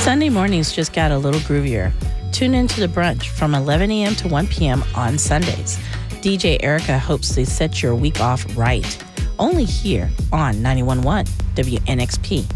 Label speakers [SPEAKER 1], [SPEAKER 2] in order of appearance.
[SPEAKER 1] Sunday mornings just got a little groovier. Tune into The Brunch from 11 a.m. to 1 p.m. on Sundays. DJ Erica hopes to set your week off right. Only here on 91.1 WNXP.